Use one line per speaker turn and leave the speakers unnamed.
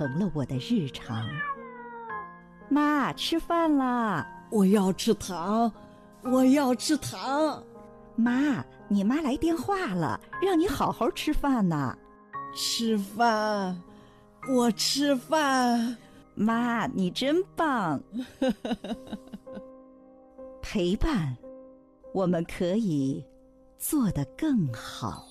成了我的日常。妈，吃饭啦！
我要吃糖，我要吃糖。
妈，你妈来电话了，让你好好吃饭呢。
吃饭，我吃饭。
妈，你真棒！陪伴，我们可以做得更好。